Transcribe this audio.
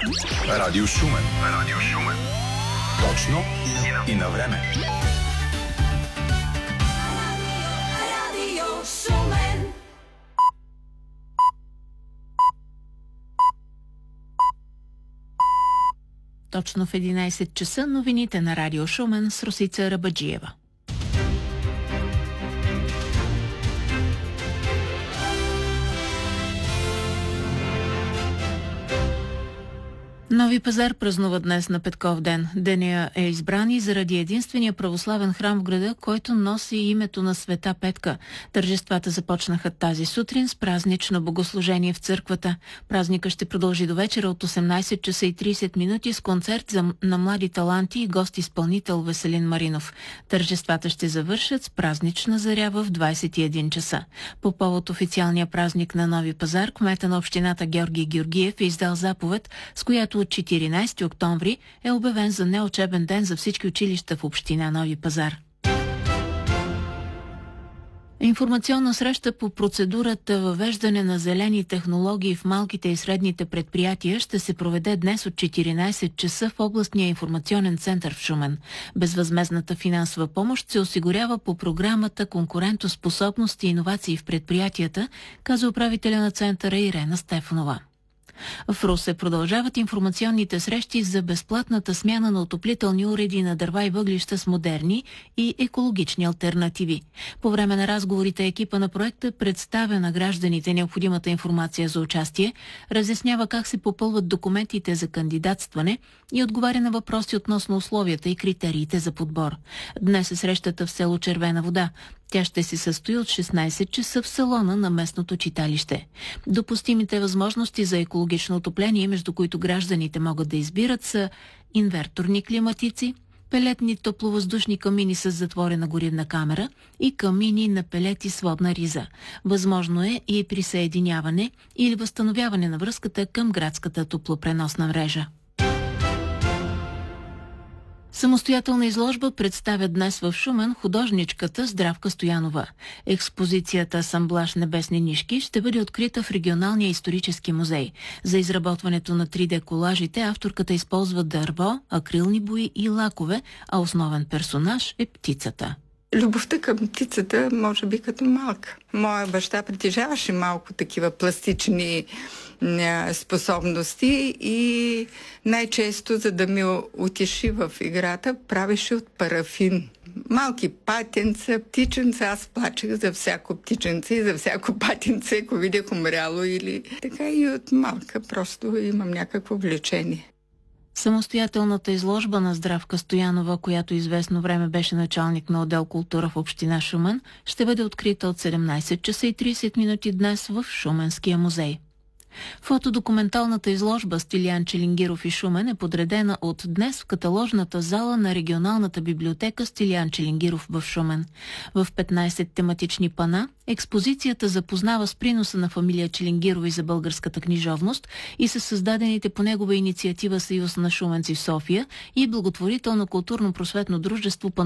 Радио Шумен. Радио Шумен. Точно и на време. Радио Шумен. Точно в 11 часа новините на Радио Шумен с Росица Рабаджиева. Нови пазар празнува днес на Петков ден. Деня е избран и заради единствения православен храм в града, който носи името на Света Петка. Тържествата започнаха тази сутрин с празнично богослужение в църквата. Празника ще продължи до вечера от 18 часа и 30 минути с концерт на млади таланти и гост-изпълнител Веселин Маринов. Тържествата ще завършат с празнична заря в 21 часа. По повод официалния празник на Нови пазар, кмета на общината Георги Георгиев е издал заповед, с която от 14 октомври е обявен за неучебен ден за всички училища в община Нови пазар. Информационна среща по процедурата въвеждане на зелени технологии в малките и средните предприятия ще се проведе днес от 14 часа в областния информационен център в Шумен. Безвъзмездната финансова помощ се осигурява по програмата Конкурентоспособност и иновации в предприятията, каза управителя на центъра Ирена Стефанова. В Русе продължават информационните срещи за безплатната смяна на отоплителни уреди на дърва и въглища с модерни и екологични алтернативи. По време на разговорите екипа на проекта представя на гражданите необходимата информация за участие, разяснява как се попълват документите за кандидатстване и отговаря на въпроси относно условията и критериите за подбор. Днес е срещата в село Червена вода. Тя ще се състои от 16 часа в салона на местното читалище. Допустимите възможности за екологично отопление, между които гражданите могат да избират, са инверторни климатици, пелетни топловъздушни камини с затворена горивна камера и камини на пелети с водна риза. Възможно е и присъединяване или възстановяване на връзката към градската топлопреносна мрежа. Самостоятелна изложба представя днес в Шумен художничката Здравка Стоянова. Експозицията «Асамблаж небесни нишки» ще бъде открита в Регионалния исторически музей. За изработването на 3D колажите авторката използва дърво, акрилни бои и лакове, а основен персонаж е птицата. Любовта към птицата, може би като малка. Моя баща притежаваше малко такива пластични способности и най-често, за да ми утеши в играта, правеше от парафин. Малки патенца, птиченца, аз плачех за всяко птиченце и за всяко патенце, ако видях умряло или така, и от малка просто имам някакво влечение. Самостоятелната изложба на Здравка Стоянова, която известно време беше началник на отдел култура в община Шумен, ще бъде открита от 17 часа и 30 минути днес в Шуменския музей. Фотодокументалната изложба Стилиян Челингиров и Шумен е подредена от днес в каталожната зала на регионалната библиотека Стилиян Челингиров в Шумен. В 15 тематични пана експозицията запознава с приноса на фамилия Челингирови за българската книжовност и с създадените по негова инициатива Съюз на шуменци в София и благотворително културно-просветно дружество